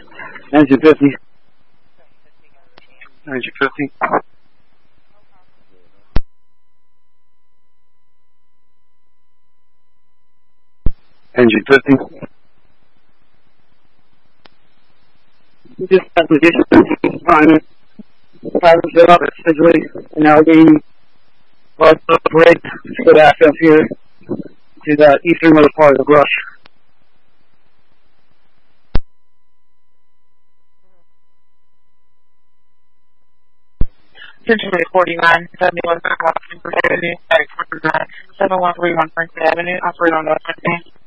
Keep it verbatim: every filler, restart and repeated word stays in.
Engine fifty. Engine fifty. Engine fifty. Just application. Fine. Private job at Sidgwick in Allegheny. Let's break. Let's go back up here to the easternmost part of the brush. Century forty-nine, seventy-one, Washington Avenue, seven one three one Franklin Avenue, operate on West fifteen.